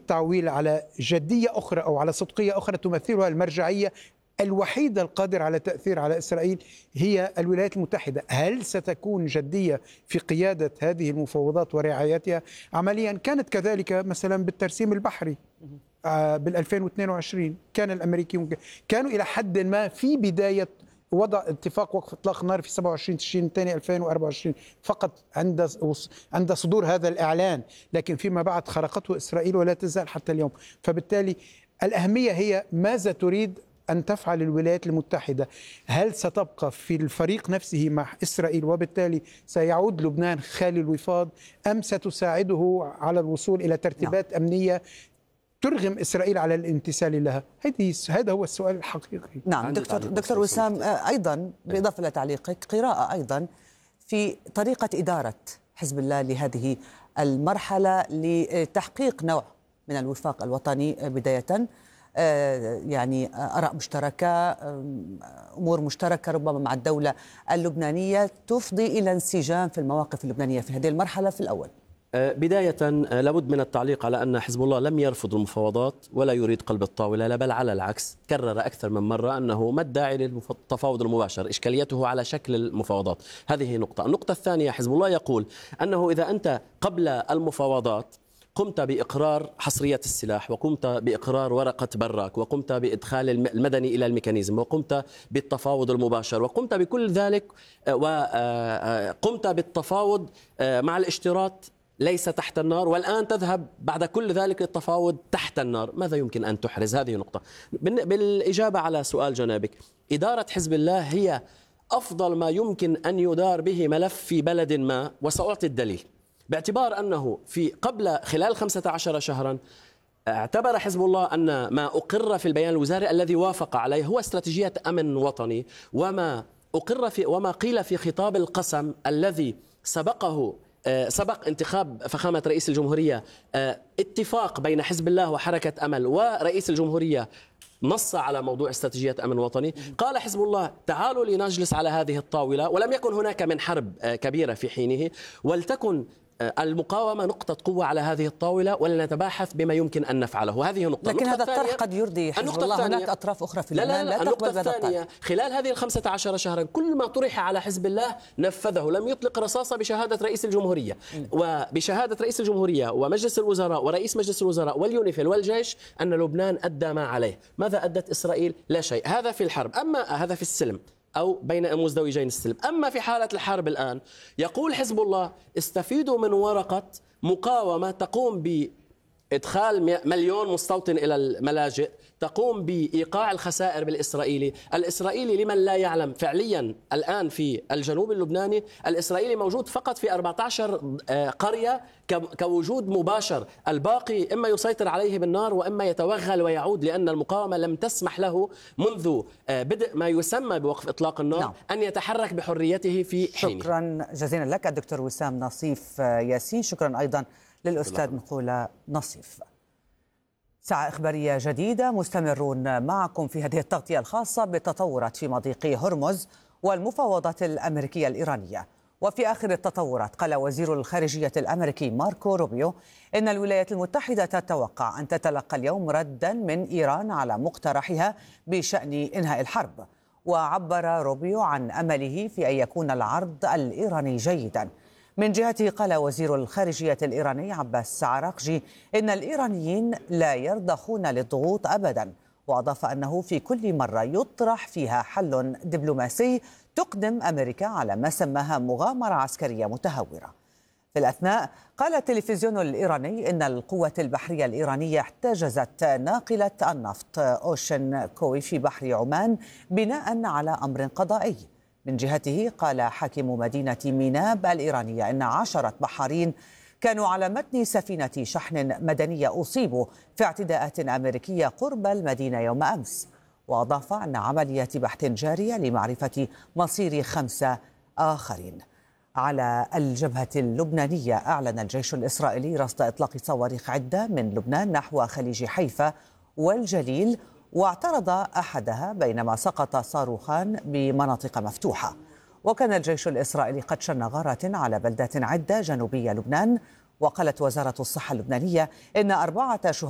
التعويل على جدية أخرى أو على صدقية أخرى تمثلها المرجعية الوحيدة القادرة على التأثير على إسرائيل هي الولايات المتحدة. هل ستكون جدية في قيادة هذه المفاوضات ورعايتها؟ عمليا كانت كذلك مثلا بالترسيم البحري بال 2022 كان الأمريكيون كانوا إلى حد ما في بداية وضع اتفاق وقف اطلاق النار في 27 تشرين الثاني 2024 فقط عند صدور هذا الإعلان، لكن فيما بعد خرقته إسرائيل ولا تزال حتى اليوم. فبالتالي الأهمية هي ماذا تريد أن تفعل الولايات المتحدة؟ هل ستبقى في الفريق نفسه مع إسرائيل وبالتالي سيعود لبنان خالي الوفاض، أم ستساعده على الوصول إلى ترتيبات أمنية ترغم إسرائيل علل الامتثال لها؟ هذا هو السؤال الحقيقي. نعم دكتور وسام، أيضا بالإضافة إلى تعليقك قراءة أيضا في طريقة إدارة حزب الله لهذه المرحلة لتحقيق نوع من الوفاق الوطني بداية، يعني آراء مشتركة، أمور مشتركة ربما مع الدولة اللبنانية تفضي إلى انسجام في المواقف اللبنانية في هذه المرحلة في الأول. بداية لابد من التعليق على أن حزب الله لم يرفض المفاوضات ولا يريد قلب الطاولة، لا بل على العكس كرر أكثر من مرة أنه ما الداعي للتفاوض المباشر، إشكاليته على شكل المفاوضات. هذه نقطة. النقطة الثانية، حزب الله يقول أنه إذا أنت قبل المفاوضات قمت بإقرار حصرية السلاح وقمت بإقرار ورقة براك وقمت بإدخال المدني إلى الميكانيزم وقمت بالتفاوض المباشر وقمت بكل ذلك وقمت بالتفاوض مع الاشتراط ليس تحت النار، والآن تذهب بعد كل ذلك للتفاوض تحت النار، ماذا يمكن أن تحرز؟ هذه نقطة. بالإجابة على سؤال جنابك، إدارة حزب الله هي أفضل ما يمكن أن يدار به ملف في بلد ما، وسأعطي الدليل. باعتبار أنه خلال 15 شهرا اعتبر حزب الله أن ما أقر في البيان الوزاري الذي وافق عليه هو استراتيجية أمن وطني، وما قيل في خطاب القسم الذي سبق انتخاب فخامة رئيس الجمهورية، اتفاق بين حزب الله وحركة أمل، ورئيس الجمهورية نص على موضوع استراتيجية أمن وطني. قال حزب الله تعالوا لنجلس على هذه الطاولة، ولم يكن هناك من حرب كبيرة في حينه، ولتكن المقاومة نقطة قوة على هذه الطاولة ولنتباحث بما يمكن أن نفعله. وهذه نقطة. لكن هذا الطرح قد يرضي حزب الله، هناك أطراف أخرى في لبنان لا تقبل هذا الطرح. خلال هذه 15 شهرا كل ما طرح على حزب الله نفذه، لم يطلق رصاصة بشهادة رئيس الجمهورية وبشهادة رئيس الجمهورية ومجلس الوزراء ورئيس مجلس الوزراء واليونيفيل والجيش أن لبنان أدى ما عليه. ماذا أدت إسرائيل؟ لا شيء. هذا في الحرب. أما هذا في السلم أو بين مزدوجين السلم. أما في حالة الحرب الآن يقول حزب الله استفيدوا من ورقة مقاومة تقوم بإدخال 1,000,000 مستوطن إلى الملاجئ، تقوم بإيقاع الخسائر الإسرائيلي لمن لا يعلم فعليا الآن في الجنوب اللبناني الإسرائيلي موجود فقط في 14 قرية كوجود مباشر، الباقي إما يسيطر عليه بالنار وإما يتوغل ويعود، لأن المقاومة لم تسمح له منذ بدء ما يسمى بوقف إطلاق النار أن يتحرك بحريته في حينه. شكرا جزيلا لك الدكتور وسام نصيف ياسين، شكرا أيضا للأستاذ نقولة نصيف. ساعة إخبارية جديدة، مستمرون معكم في هذه التغطية الخاصة بالتطورات في مضيق هرمز والمفاوضات الأمريكية الإيرانية. وفي آخر التطورات قال وزير الخارجية الأمريكي ماركو روبيو إن الولايات المتحدة تتوقع أن تتلقى اليوم ردا من إيران على مقترحها بشأن إنهاء الحرب. وعبر روبيو عن أمله في أن يكون العرض الإيراني جيدا. من جهته قال وزير الخارجية الإيراني عباس عراقجي إن الإيرانيين لا يرضخون للضغوط أبدا، وأضاف أنه في كل مرة يطرح فيها حل دبلوماسي تقدم أمريكا على ما سماها مغامرة عسكرية متهورة. في الأثناء قال التلفزيون الإيراني إن القوة البحرية الإيرانية احتجزت ناقلة النفط أوشن كوي في بحر عمان بناء على أمر قضائي. من جهته قال حاكم مدينة ميناب الإيرانية إن 10 بحارين كانوا على متن سفينة شحن مدنية أصيبوا في اعتداءات أمريكية قرب المدينة يوم أمس. وأضاف أن عملية بحث جارية لمعرفة مصير 5 آخرين. على الجبهة اللبنانية أعلن الجيش الإسرائيلي رصد إطلاق صواريخ عدة من لبنان نحو خليج حيفا والجليل، واعترض أحدها بينما سقط صاروخان بمناطق مفتوحة. وكان الجيش الإسرائيلي قد شن غارات على بلدات عدة جنوبية لبنان. وقالت وزارة الصحة اللبنانية إن 4 شهداء